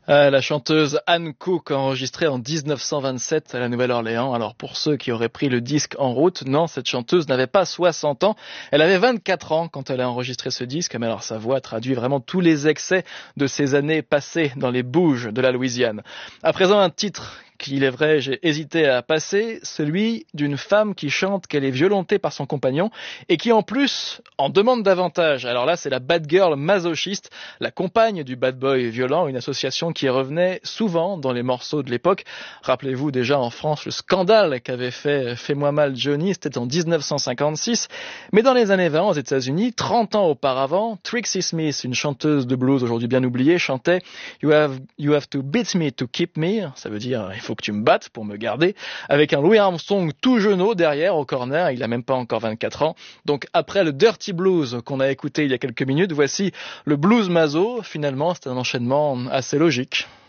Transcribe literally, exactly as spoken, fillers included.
Euh, la chanteuse Anne Cook a enregistré en dix-neuf cent vingt-sept à la Nouvelle-Orléans. Alors pour ceux qui auraient pris le disque en route, non, cette chanteuse n'avait pas soixante ans. Elle avait vingt-quatre ans quand elle a enregistré ce disque. Mais alors sa voix traduit vraiment tous les excès de ces années passées dans les bouges de la Louisiane. À présent, un titre qu'il est vrai, j'ai hésité à passer, celui d'une femme qui chante qu'elle est violentée par son compagnon et qui en plus en demande davantage. Alors là, c'est la bad girl masochiste, la compagne du bad boy violent, une association qui revenait souvent dans les morceaux de l'époque. Rappelez-vous déjà en France le scandale qu'avait fait Fais-moi mal Johnny, c'était en dix-neuf cent cinquante-six. Mais dans les années vingt aux États-Unis, trente ans auparavant, Trixie Smith, une chanteuse de blues aujourd'hui bien oubliée, chantait You have, you have to beat me to keep me, ça veut dire il faut que tu me battes pour me garder, avec un Louis Armstrong tout jeuneau derrière au corner, il a même pas encore vingt-quatre ans. Donc après le Dirty Blues qu'on a écouté il y a quelques minutes, voici le blues maso. Finalement, c'est un enchaînement assez logique.